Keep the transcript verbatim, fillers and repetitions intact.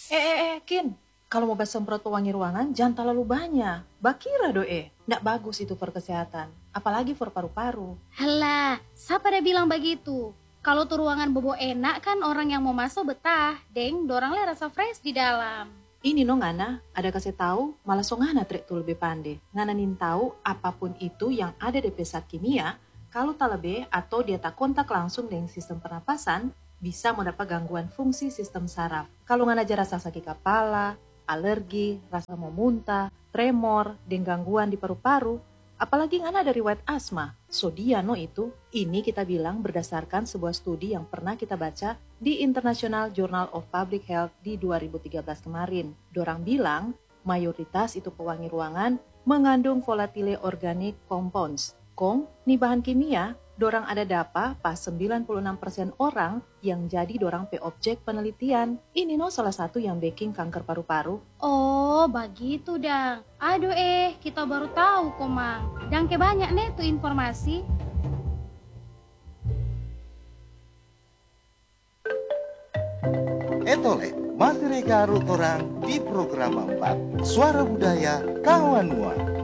Eh, eh, eh, Kin. Kalau mau semprot pewangi ruangan, jangan terlalu banyak. Bakira doe. Nggak bagus itu for kesehatan. Apalagi for paru-paru. Halah, siapa dia bilang begitu? Kalau tuh ruangan bobo enak kan orang yang mau masuk betah. Deng, dorang le rasa fresh di dalam. Ini no ngana, ada kasih tahu, malah so ngana trek tuh lebih pandai. Ngana nin tahu apapun itu yang ada di pesat kimia, kalau tak lebih atau dia tak kontak langsung dengan sistem pernapasan, bisa mendapat gangguan fungsi sistem saraf. Kalau ngana aja rasa sakit kepala, alergi, rasa mau muntah, tremor, dan gangguan di paru-paru, apalagi ngana ada riwayat asma. So dia no itu, ini kita bilang berdasarkan sebuah studi yang pernah kita baca di International Journal of Public Health di dua ribu tiga belas kemarin. Dorang bilang, mayoritas itu pewangi ruangan mengandung volatile organic compounds. Kong, nih bahan kimia, dorang ada dapa pas sembilan puluh enam persen orang yang jadi dorang pe objek penelitian. Ini no salah satu yang bikin kanker paru-paru. Oh, begitu dang. Aduh eh, kita baru tahu kok, Mang. Dan ke banyak nih tuh informasi. Etole, materi garu orang di program empat Suara Budaya Kawan Mua.